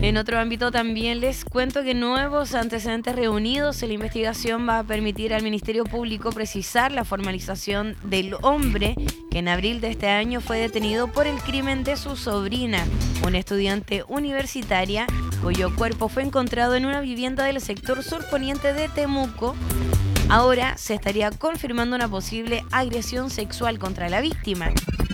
En otro ámbito también les cuento que nuevos antecedentes reunidos en la investigación va a permitir al Ministerio Público precisar la formalización del hombre que en abril de este año fue detenido por el crimen de su sobrina, una estudiante universitaria cuyo cuerpo fue encontrado en una vivienda del sector surponiente de Temuco. Ahora se estaría confirmando una posible agresión sexual contra la víctima.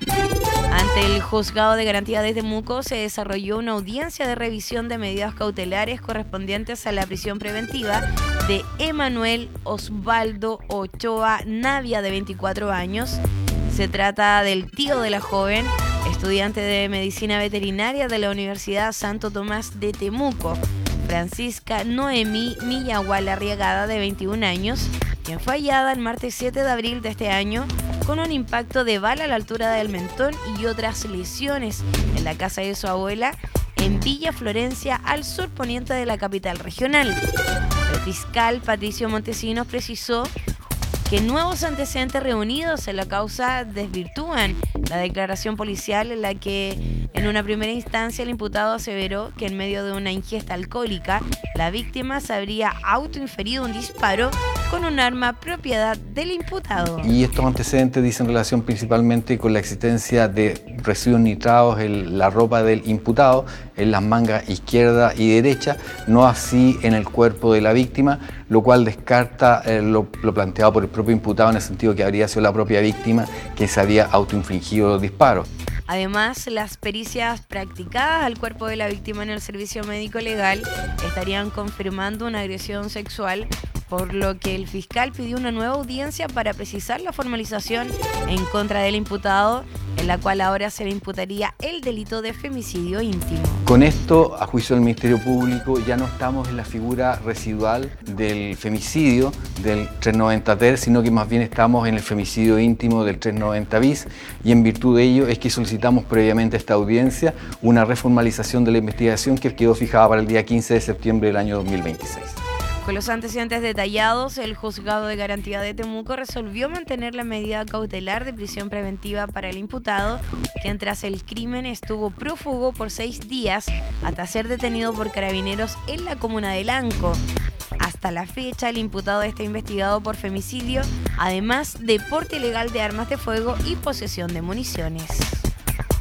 Ante el Juzgado de Garantía de Temuco se desarrolló una audiencia de revisión de medidas cautelares correspondientes a la prisión preventiva de Emanuel Osvaldo Ochoa Navia, de 24 años. Se trata del tío de la joven, estudiante de medicina veterinaria de la Universidad Santo Tomás de Temuco, Francisca Noemí Millahuala Arriagada, de 21 años, quien fue hallada el martes 7 de abril de este año con un impacto de bala a la altura del mentón y otras lesiones en la casa de su abuela en Villa Florencia, al surponiente de la capital regional. El fiscal Patricio Montesinos precisó que nuevos antecedentes reunidos en la causa desvirtúan la declaración policial en la que en una primera instancia el imputado aseveró que en medio de una ingesta alcohólica la víctima se habría autoinferido un disparo con un arma propiedad del imputado. Y estos antecedentes dicen relación principalmente con la existencia de residuos nitrados en la ropa del imputado, en las mangas izquierda y derecha, no así en el cuerpo de la víctima, lo cual descarta lo planteado por el propio imputado en el sentido que habría sido la propia víctima que se había autoinfligido los disparos. Además, las pericias practicadas al cuerpo de la víctima en el servicio médico legal estarían confirmando una agresión sexual, por lo que el fiscal pidió una nueva audiencia para precisar la formalización en contra del imputado, en la cual ahora se le imputaría el delito de femicidio íntimo. Con esto, a juicio del Ministerio Público, ya no estamos en la figura residual del femicidio del 390 ter, sino que más bien estamos en el femicidio íntimo del 390 bis, y en virtud de ello es que solicitamos previamente a esta audiencia una reformalización de la investigación que quedó fijada para el día 15 de septiembre del año 2026. Con los antecedentes detallados, el Juzgado de Garantía de Temuco resolvió mantener la medida cautelar de prisión preventiva para el imputado, quien tras el crimen estuvo prófugo por 6 días hasta ser detenido por carabineros en la comuna de Lanco. Hasta la fecha, el imputado está investigado por femicidio, además de porte ilegal de armas de fuego y posesión de municiones.